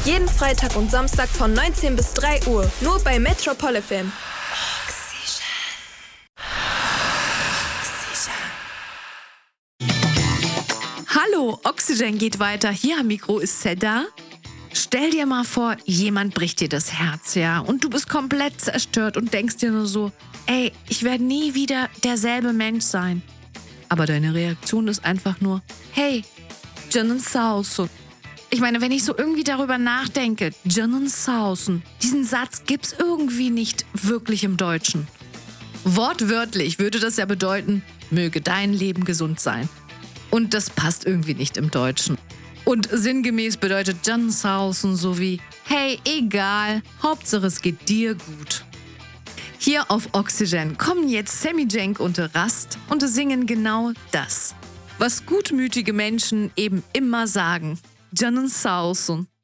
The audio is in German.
Jeden Freitag und Samstag von 19 bis 3 Uhr. Nur bei Metropole FM. Hallo, Oxygen geht weiter. Hier am Mikro ist Seda. Stell dir mal vor, jemand bricht dir das Herz, ja, und du bist komplett zerstört und denkst dir nur so, ey, ich werde nie wieder derselbe Mensch sein. Aber deine Reaktion ist einfach nur, hey, Canın sağ olsun. Ich meine, wenn ich so irgendwie darüber nachdenke, Canın sağ olsun, diesen Satz gibt's irgendwie nicht wirklich im Deutschen. Wortwörtlich würde das ja bedeuten, möge dein Leben gesund sein. Und das passt irgendwie nicht im Deutschen. Und sinngemäß bedeutet Canın sağ olsun so wie, hey, egal, Hauptsache es geht dir gut. Hier auf Oxygen kommen jetzt Sammy Cenk und Rast und singen genau das, was gutmütige Menschen eben immer sagen. Canın sağ olsun.